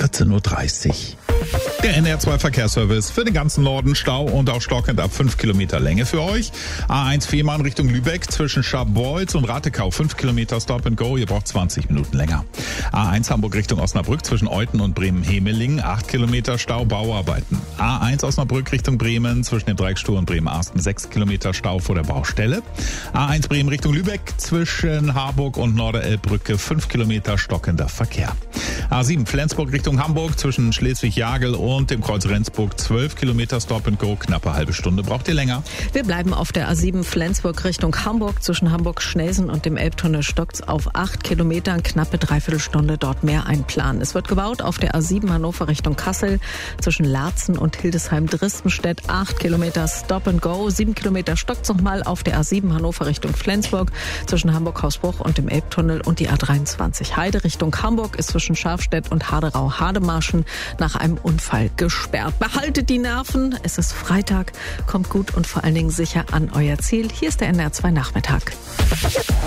14.30 Uhr. Der NR2 Verkehrsservice für den ganzen Norden, Stau und auch stockend ab 5 Kilometer Länge für euch. A1 Fehmarn Richtung Lübeck zwischen Scharbeutz und Ratekau 5 Kilometer Stop and Go, ihr braucht 20 Minuten länger. A1 Hamburg Richtung Osnabrück zwischen Euten und Bremen-Hemeling 8 Kilometer Stau, Bauarbeiten. A1 Osnabrück Richtung Bremen zwischen dem Dreieck Stur und Bremen-Arsten 6 Kilometer Stau vor der Baustelle. A1 Bremen Richtung Lübeck zwischen Harburg und Norderelbbrücke 5 Kilometer stockender Verkehr. A7 Flensburg Richtung Hamburg zwischen Schleswig-Jagel und dem Kreuz Rendsburg 12 Kilometer Stop and Go, knappe halbe Stunde. Braucht ihr länger? Wir bleiben auf der A7 Flensburg Richtung Hamburg. Zwischen Hamburg-Schnelsen und dem Elbtunnel stockt's auf 8 Kilometern, knappe Dreiviertelstunde dort mehr einplanen. Es wird gebaut auf der A7 Hannover Richtung Kassel. Zwischen Laatzen und Hildesheim-Dristenstedt 8 Kilometer Stop and Go. 7 Kilometer stockt's nochmal auf der A7 Hannover Richtung Flensburg. Zwischen Hamburg-Hausbruch und dem Elbtunnel und die A23 Heide Richtung Hamburg ist zwischen Schafstedt und Haderau-Hademarschen nach einem Unfall gesperrt. Behaltet die Nerven, es ist Freitag, kommt gut und vor allen Dingen sicher an euer Ziel. Hier ist der NR2 Nachmittag.